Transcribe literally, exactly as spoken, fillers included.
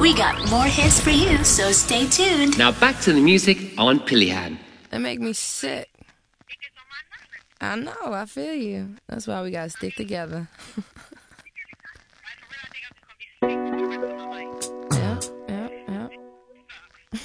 We got more hits for you, so stay tuned. Now back to the music on Pilihan. That make me sick. I know, I feel you. That's why we gotta stick together.